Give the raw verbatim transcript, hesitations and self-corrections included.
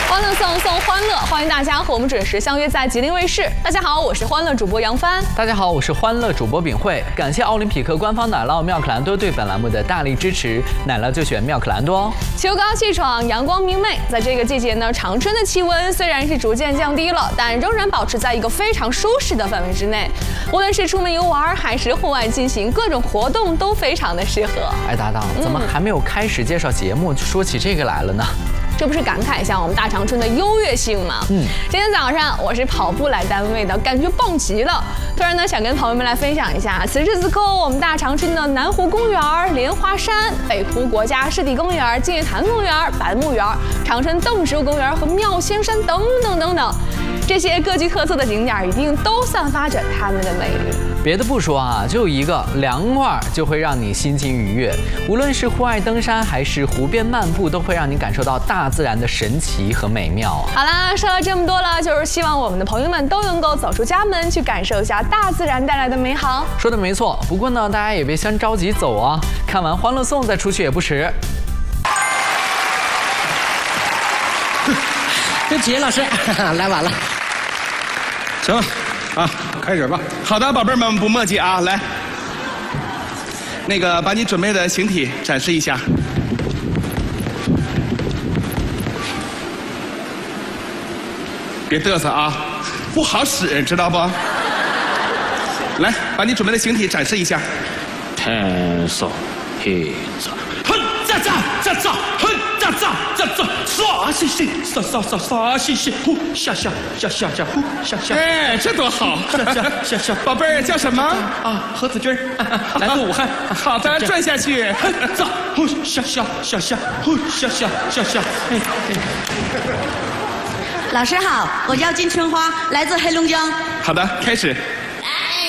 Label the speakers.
Speaker 1: 欢乐颂颂欢乐，欢迎大家和我们准时相约在吉林卫视。大家好，我是欢乐主播杨帆。
Speaker 2: 大家好，我是欢乐主播秉慧。感谢奥林匹克官方奶酪妙可蓝多对本栏目的大力支持，奶酪就选妙可蓝多哦。
Speaker 1: 秋高气爽，阳光明媚，在这个季节呢，长春的气温虽然是逐渐降低了，但仍然保持在一个非常舒适的范围之内。无论是出门游玩，还是户外进行各种活动，都非常的适合。
Speaker 2: 哎，搭档，怎么还没有开始介绍节目，就说起这个来了呢？
Speaker 1: 这不是感慨一下我们大长春的优越性吗？嗯，今天早上我是跑步来单位的，感觉棒极了。突然呢，想跟朋友们来分享一下，此时此刻我们大长春的南湖公园、莲花山、北湖国家湿地公园、净月潭公园、百慕园、长春邓植物公园和妙仙山等等等等，这些各具特色的景点一定都散发着它们的魅力。
Speaker 2: 别的不说啊，就一个凉快就会让你心情愉悦。无论是户外登山还是湖边漫步，都会让你感受到大自然的神奇和美妙啊。
Speaker 1: 好啦，说了这么多了，就是希望我们的朋友们都能够走出家门，去感受一下大自然带来的美好。
Speaker 2: 说的没错，不过呢，大家也别先着急走啊，看完《欢乐颂》再出去也不迟。
Speaker 3: 对不起，老师，来晚了。
Speaker 4: 行了，啊，开始吧。好的，宝贝们不墨迹啊，来，那个把你准备的形体展示一下。别嘚瑟啊，不好使，知道不？来，把你准备的形体展示一下。
Speaker 3: 天手黑子，哼，咋咋咋咋，哼，咋咋咋咋，刷西西，刷刷刷刷西西，呼下下下下下，呼下下。
Speaker 4: 哎，这多好！
Speaker 3: 下下下下，
Speaker 4: 宝贝儿叫什么？
Speaker 3: 啊，何子君，来自武汉。
Speaker 4: 好的，转下去。
Speaker 3: 哼，咋，呼下下下下，呼下下下下。哎哎。
Speaker 5: 老师好，我叫金春花，来自黑龙江。
Speaker 4: 好的，开始。